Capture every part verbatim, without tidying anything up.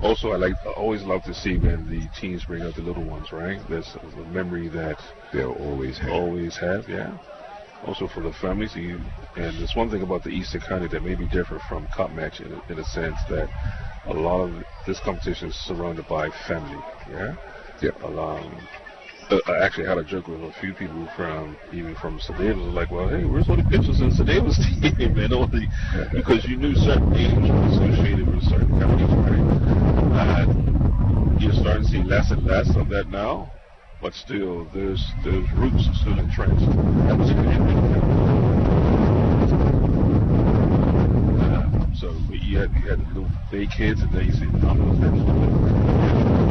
Also, I like I always love to see when the teams bring out the little ones, right? That's a memory that they'll always have. Always have, yeah. Also for the families, you, and there's one thing about the Eastern County that may be different from Cup Match in, in a sense that a lot of this competition is surrounded by family, yeah. Yeah. Um, I actually had a joke with a few people from, even from Saint Davis, like, well, hey, where's all the pictures in Saint Davis team? And all the, because you knew certain names were associated with certain companies, right? And you're starting to see less and less of that now, but still, there's those roots are still entrenched. Uh, so you had, you had the little Bay kids, and then you see the numbers that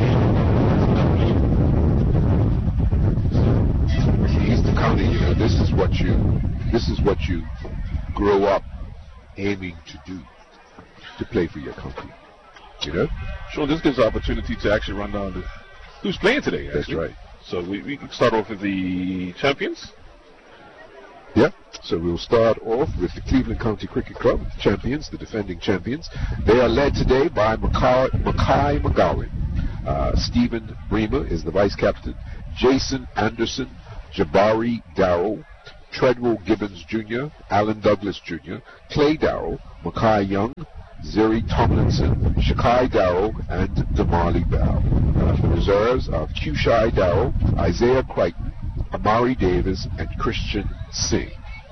Eastern County, you know, this is what you, this is what you grow up aiming to do, to play for your country. You know. Sure, this gives an opportunity to actually run down the who's playing today. Actually. That's right. So we we can start off with the champions. Yeah. So we'll start off with the Cleveland County Cricket Club, the champions, the defending champions. They are led today by Mackay, Mackay McGowan. Uh, Stephen Bremer is the vice captain. Jason Anderson, Jabari Darrell, Treadwell Gibbons Junior, Alan Douglas Junior, Clay Darrell, Mackay Young, Ziri Tomlinson, Shakai Darrell, and Damali Bell. Uh, the reserves are Qshai Darrell, Isaiah Crichton, Amari Davis, and Christian Singh.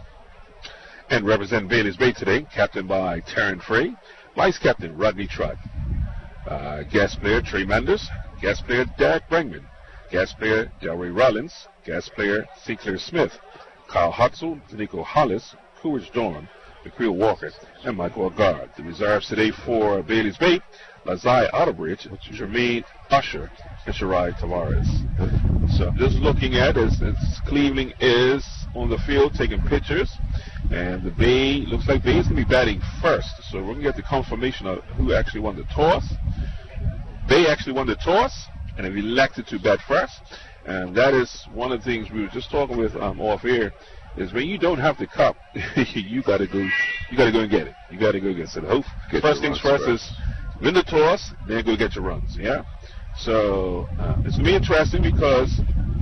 And represent Bailey's Bay today, captained by Taryn Frey, vice captain Rodney Trott, uh, guest player Trey Manders, guest player Derek Bregman, guest player Delray Rollins, guest player Sinclair Smith, Kyle Hutzel, Nico Hollis, Courage Dorn, McCreel Walker, and Michael Agard. The reserves today for Bailey's Bay, Lazai Otterbridge, Jermaine Usher, and Shirai Tavares. So just looking at as, as Cleveland is on the field taking pictures, and the Bay, looks like Bay is going to be batting first. So we're going to get the confirmation of who actually won the toss. Bay actually won the toss, and have elected to bat first. And that is one of the things we were just talking with um, off air, is when you don't have the cup, you got to go. You got to go and get it. You got to go get it. So the hope, first things first is win the toss, then go get your runs. Yeah. So uh, it's gonna be interesting because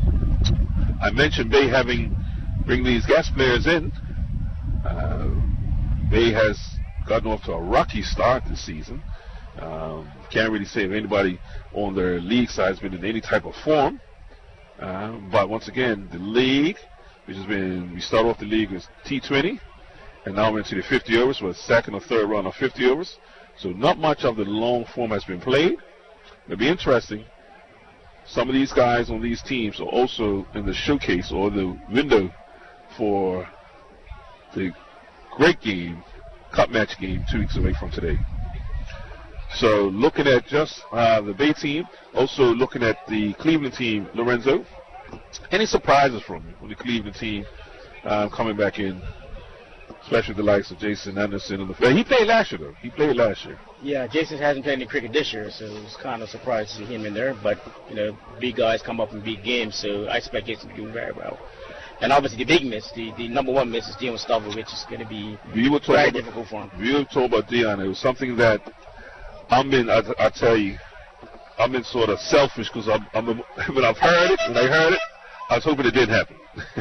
I mentioned Bay having bring these guest players in. Uh, Bay has gotten off to a rocky start this season. Um, can't really say if anybody on their league side has been in any type of form. Uh, but once again, the league, which has been, we start off the league with T twenty, and now we're into the fifty overs, with second or third round of fifty overs. So not much of the long form has been played. It'll be interesting. Some of these guys on these teams are also in the showcase or the window for the great game, cup match game, two weeks away from today. So looking at just uh, the Bay team, also looking at the Cleveland team, Lorenzo. Any surprises from you, from the Cleveland team uh, coming back in, especially the likes of Jason Anderson? And the, he played last year, though. He played last year. Yeah, Jason hasn't played any cricket this year, so it was kind of surprised to see him in there. But, you know, big guys come up in big games, so I expect Jason to do very well. And obviously the big miss, the, the number one miss is Dion Stover, which is going to be very about, difficult for him. We were told about Dion. It was something that I'm in, I, I tell you, I'm in sort of selfish because I'm, I'm, when I've heard it, when I heard it, I was hoping it did happen.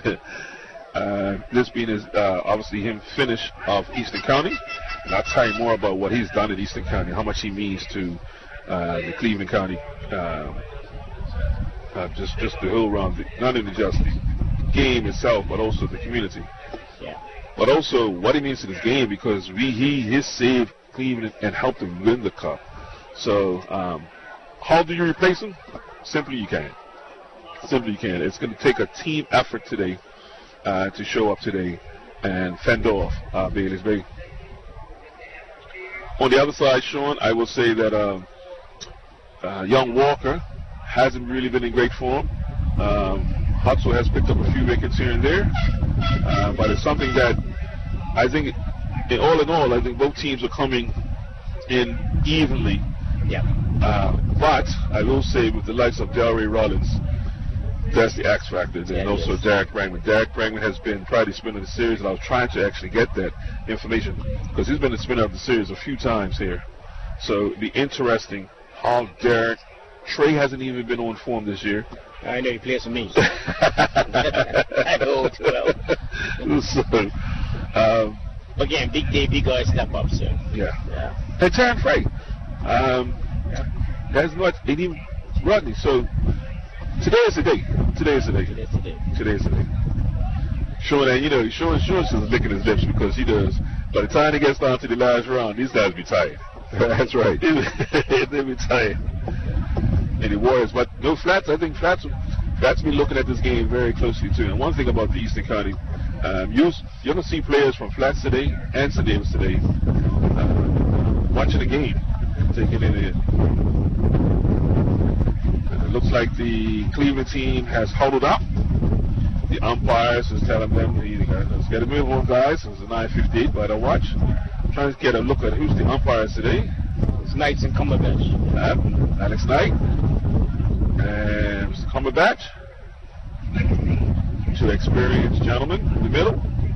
uh, this being is uh, obviously him finish of Eastern County, and I'll tell you more about what he's done at Eastern County, how much he means to uh, the Cleveland County, uh, uh, just just the whole round, not only just the game itself, but also the community. Yeah. But also what he means to this game, because we he has saved Cleveland and helped them win the cup. So um, how do you replace him? Simply you can. Simply you can. It's going to take a team effort today uh, to show up today and fend off uh, Bailey's Bay. On the other side, Sean, I will say that uh, uh, young Walker hasn't really been in great form. Um, Hutzel has picked up a few wickets here and there, uh, but it's something that I think, in all in all, I think both teams are coming in evenly. Yeah. Uh, but I will say, with the likes of Delray Rollins, that's the X factor, and yeah, also Derek Bregman. Derek Bregman has been probably the spinner of the series, and I was trying to actually get that information because he's been the spinner of the series a few times here. So it'd be interesting of Derek. Trey hasn't even been on form this year. I know he plays for me. I know too well. So, um, Again, big day, big guys step up, so. Yeah. Yeah. And Terrence Frey. Um, that's not any Rodney. So today is the day. Today is the day. Today's the day. Today is the day. Showing that, you know, showing Shorts is licking his lips because he does. By the time he gets down to the last round, these guys be tired. That's right. They be tired. And the Warriors, but no Flats. I think Flats, Flats be looking at this game very closely too. And one thing about the Eastern County, um, you you're gonna see players from Flats today and Saint Davis today uh, watching the game, taking it in. And it looks like the Cleveland team has huddled up. The umpires is telling them, hey, let's get a move on, guys. It's nine fifty-eight, but I watch. I'm trying to get a look at who's the umpires today. It's Knights and Cumberbatch. Um, Alex Knight and Mister Cumberbatch. Two experienced gentlemen in the middle.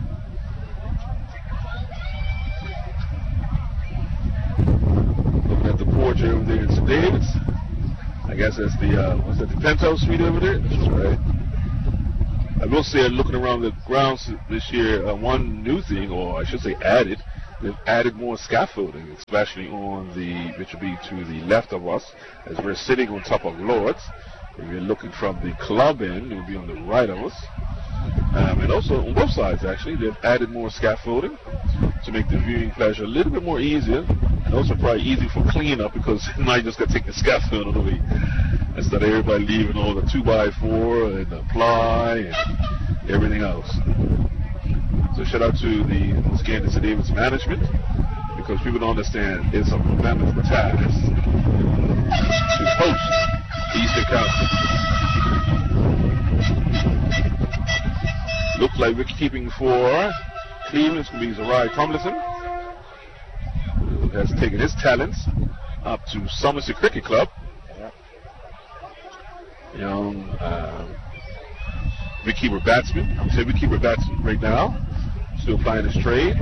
Looking at the porch over there in Saint David's. I guess that's the, uh, what's that, the penthouse suite over there? That's right. I will say, looking around the grounds this year, uh, one new thing, or I should say added, they've added more scaffolding, especially on the, which will be to the left of us, as we're sitting on top of Lords. If you're looking from the club end, it will be on the right of us. Um, and also on both sides, actually, they've added more scaffolding to make the viewing pleasure a little bit more easier, and also probably easy for cleanup because now you just got to take the scaffold away instead of everybody leaving all the two by four and the ply and everything else. So shout out to the Kansas City Davis management, because people don't understand it's a mammoth task to host Eastern Conference. Looks like we're keeping for Cleveland. It's going to be Zariah Tomlinson, who has taken his talents up to Somerset Cricket Club. Young uh, wicketkeeper batsman. I'm saying wicketkeeper batsman right now. Still playing his trade.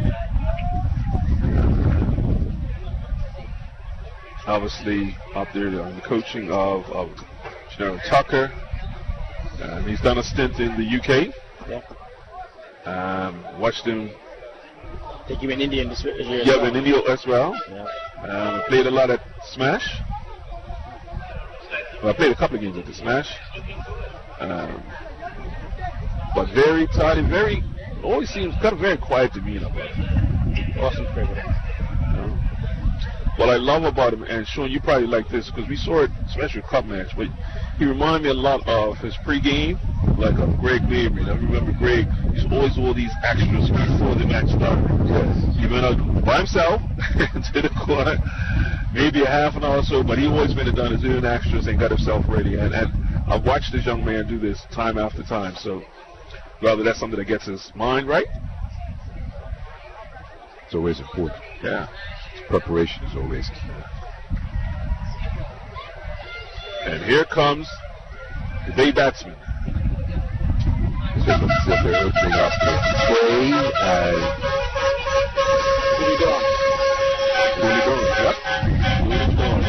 Obviously, up there on the coaching of, of General Tucker. Um, he's done a stint in the U K. Yeah. Um, watched him. I think you in India this year. Yeah, well. in India as well. Yeah. Um, played a lot at Smash. Well, I played a couple of games at the Smash. Um, but very tidy, very, always seems kind of very quiet demeanor. Awesome cricket. What I love about him, and Sean, you probably like this because we saw it, especially a cup match, but he reminded me a lot of his pregame, like of Greg Mabry. I remember Greg used to always do all these extras before the match started. Yes. He went out by himself to the corner, maybe a half an hour or so, but he always been it done is doing extras and got himself ready. And, and I've watched this young man do this time after time, so rather that's something that gets his mind right. It's always important. Yeah. Preparation is always key. And here comes the day batsman. So let's see if they're opening up there. Trey and What are you doing? What are you doing? Yep. What are you doing?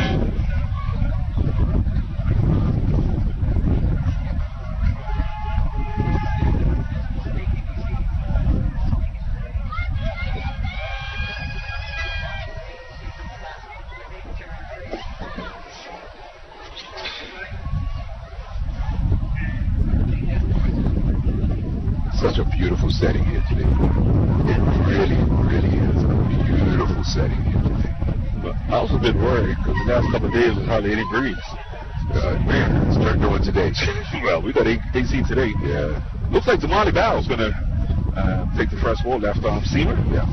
such a beautiful setting here today. It really, really is a beautiful setting here today. But I was a bit worried because the last couple of days was hardly any breeze. Uh, man, it's turned on today. Well, we got A C today. Yeah. Looks like Damali Bowell's going to uh, take the first ball left arm seamer. Yeah.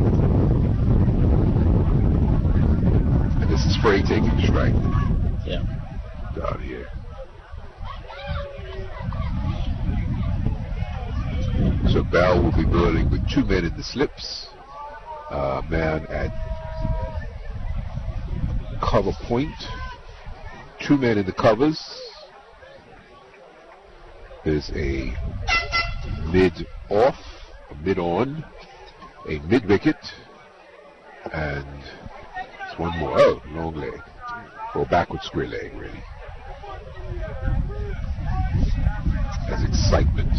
And this is Frey taking strike. Yeah. Down here. So Bell will be bowling with two men in the slips. Uh, man at cover point. Two men in the covers. There's a mid off, a mid on, a mid wicket, and it's one more. Oh, long leg. or backward square leg, really. As excitement.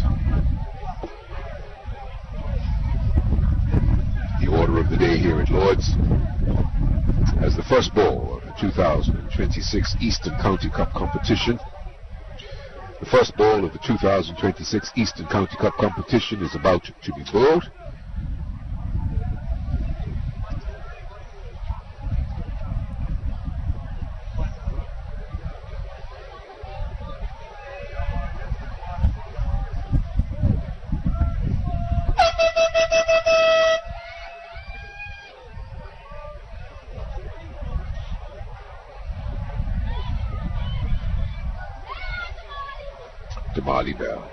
The order of the day here at Lord's as the first ball of the two thousand twenty-six Eastern County Cup competition. The first ball of the two thousand twenty-six Eastern County Cup competition is about to be bowled. Damali Bell.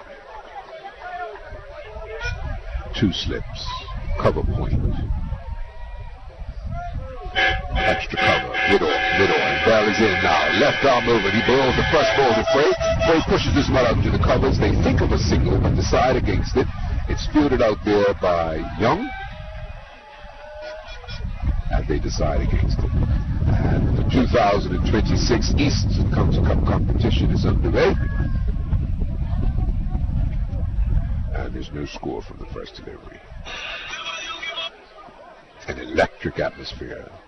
Two slips. Cover point. Extra cover. Mid on, mid on. Bell is in now. Left arm over. He bowls the first ball to Frey. Frey pushes his man out to the covers. They think of a single but decide against it. It's fielded out there by Young. And they decide against it. And the two thousand twenty-six Eastern County Cup competition is underway. And there's no score from the first delivery. An electric atmosphere